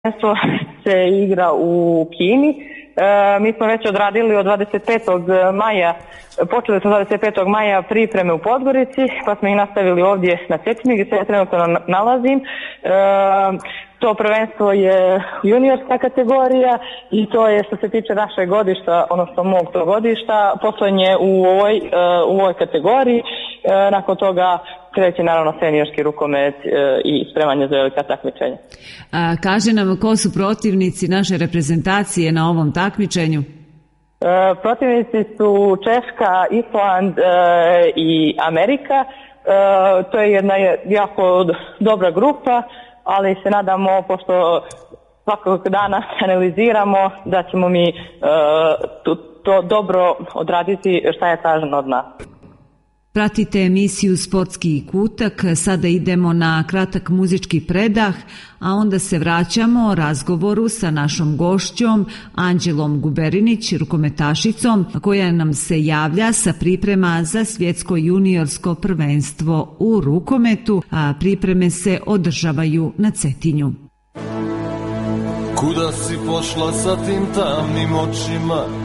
prvenstvo se igra u Kini. Mi smo već odradili od 25. maja, počeli smo 25. maja pripreme u Podgorici, pa smo ih nastavili ovdje na Cetinju gdje se ja trenutno nalazim. To prvenstvo je juniorska kategorija i to je što se tiče našeg godišta, odnosno mog tog godišta, poslednje u ovoj kategoriji. Nakon toga kreće naravno seniorski rukomet i spremanje za velika takmičenja. Kaže nam ko su protivnici naše reprezentacije na ovom takmičenju? Protivnici su Češka, Island i Amerika. To je jedna jako dobra grupa, ali se nadamo, pošto svakog dana analiziramo, da ćemo mi to dobro odraditi šta je traženo od nas. Pratite emisiju Sportski kutak, sada idemo na kratak muzički predah, a onda se vraćamo razgovoru sa našom gošćom Anđelom Guberinić, rukometašicom, koja nam se javlja sa priprema za svjetsko juniorsko prvenstvo u rukometu, a pripreme se održavaju na Cetinju. Kuda si pošla sa tim tamnim očima?